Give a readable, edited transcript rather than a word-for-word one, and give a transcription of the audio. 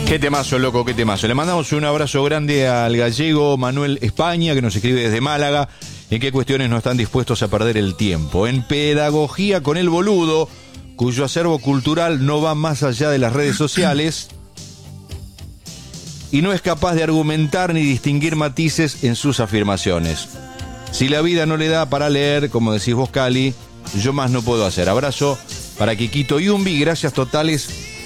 Qué temazo, loco, qué temazo. Le mandamos un abrazo grande al gallego Manuel España, que nos escribe desde Málaga. ¿En qué cuestiones no están dispuestos a perder el tiempo? En pedagogía con el boludo, cuyo acervo cultural no va más allá de las redes sociales y no es capaz de argumentar ni distinguir matices en sus afirmaciones. Si la vida no le da para leer, como decís vos, Cali, yo más no puedo hacer. Abrazo para Kikito Yumbi, gracias totales